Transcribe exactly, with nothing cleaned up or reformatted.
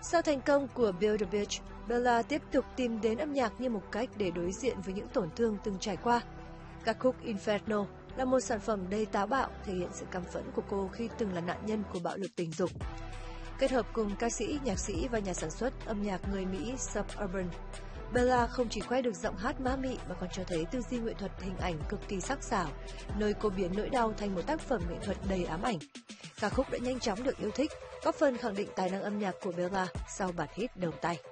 Sau thành công của Build a Beach, Bella tiếp tục tìm đến âm nhạc như một cách để đối diện với những tổn thương từng trải qua. Ca khúc Inferno là một sản phẩm đầy táo bạo, thể hiện sự căm phẫn của cô khi từng là nạn nhân của bạo lực tình dục. Kết hợp cùng ca sĩ, nhạc sĩ và nhà sản xuất âm nhạc người Mỹ Suburban, Bella không chỉ khoe được giọng hát ma mị mà còn cho thấy tư duy nghệ thuật hình ảnh cực kỳ sắc sảo, nơi cô biến nỗi đau thành một tác phẩm nghệ thuật đầy ám ảnh. Ca khúc đã nhanh chóng được yêu thích, góp phần khẳng định tài năng âm nhạc của Bella sau bản hit đầu tay.